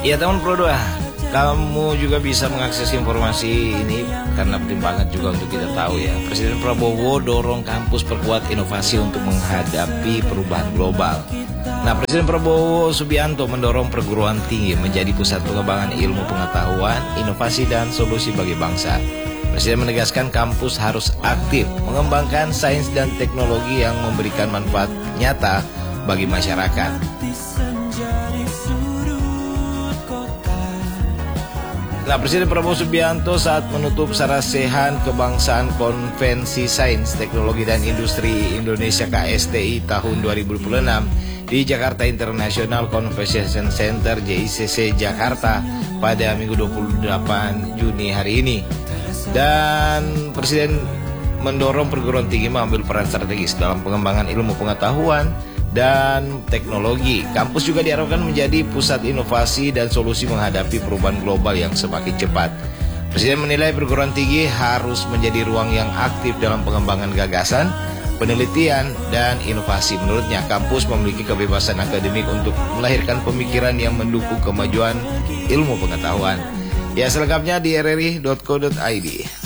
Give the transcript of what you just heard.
Ya teman Pro 2, kamu juga bisa mengakses informasi ini karena penting banget juga untuk kita tahu ya. Presiden Prabowo dorong kampus perkuat inovasi untuk menghadapi perubahan global. Nah, Presiden Prabowo Subianto mendorong perguruan tinggi menjadi pusat pengembangan ilmu pengetahuan, inovasi dan solusi bagi bangsa. Presiden menegaskan kampus harus aktif mengembangkan sains dan teknologi yang memberikan manfaat nyata bagi masyarakat. Nah, Presiden Prabowo Subianto saat menutup sarasehan kebangsaan Konvensi Sains, Teknologi dan Industri Indonesia KSTI tahun 2026 di Jakarta International Convention Center JICC Jakarta pada Minggu 28 Juni hari ini. Dan Presiden mendorong perguruan tinggi mengambil peran strategis dalam pengembangan ilmu pengetahuan dan teknologi. Kampus juga diharapkan menjadi pusat inovasi dan solusi menghadapi perubahan global yang semakin cepat. Presiden menilai perguruan tinggi harus menjadi ruang yang aktif dalam pengembangan gagasan, penelitian, dan inovasi. Menurutnya, kampus memiliki kebebasan akademik untuk melahirkan pemikiran yang mendukung kemajuan ilmu pengetahuan. Ya, selengkapnya di rri.co.id.